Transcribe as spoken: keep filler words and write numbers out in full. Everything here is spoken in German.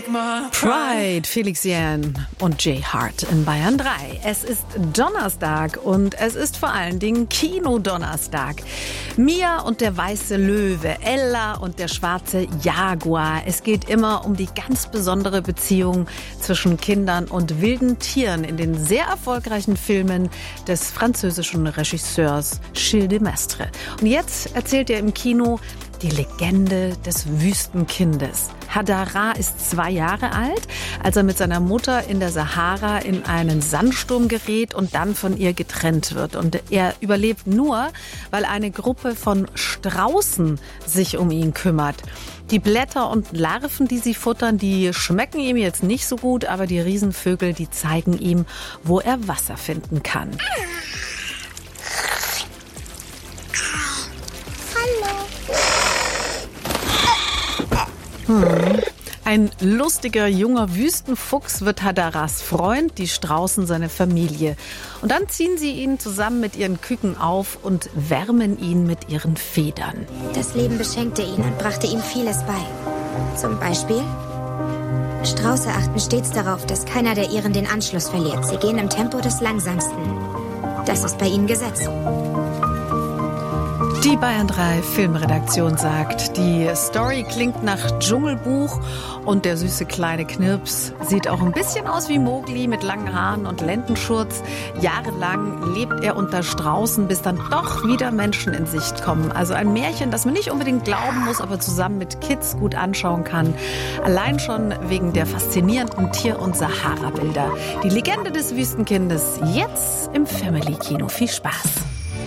Pride, Felix Jähn und Jay Hart in Bayern drei. Es ist Donnerstag und es ist vor allen Dingen Kino-Donnerstag. Mia und der weiße Löwe, Ella und der schwarze Jaguar. Es geht immer um die ganz besondere Beziehung zwischen Kindern und wilden Tieren in den sehr erfolgreichen Filmen des französischen Regisseurs Gilles de Maistre. Und jetzt erzählt er im Kino die Legende des Wüstenkindes. Hadara ist zwei Jahre alt, als er mit seiner Mutter in der Sahara in einen Sandsturm gerät und dann von ihr getrennt wird. Und er überlebt nur, weil eine Gruppe von Straußen sich um ihn kümmert. Die Blätter und Larven, die sie futtern, die schmecken ihm jetzt nicht so gut, aber die Riesenvögel, die zeigen ihm, wo er Wasser finden kann. Hm. Ein lustiger junger Wüstenfuchs wird Hadaras Freund, die Straußen seine Familie. Und dann ziehen sie ihn zusammen mit ihren Küken auf und wärmen ihn mit ihren Federn. Das Leben beschenkte ihn und brachte ihm vieles bei. Zum Beispiel: Strauße achten stets darauf, dass keiner der ihren den Anschluss verliert. Sie gehen im Tempo des Langsamsten. Das ist bei ihnen Gesetz. Die Bayern drei Filmredaktion sagt, die Story klingt nach Dschungelbuch und der süße kleine Knirps sieht auch ein bisschen aus wie Mowgli mit langen Haaren und Lendenschurz. Jahrelang lebt er unter Straußen, bis dann doch wieder Menschen in Sicht kommen. Also ein Märchen, das man nicht unbedingt glauben muss, aber zusammen mit Kids gut anschauen kann. Allein schon wegen der faszinierenden Tier- und Sahara-Bilder. Die Legende des Wüstenkindes jetzt im Family-Kino. Viel Spaß!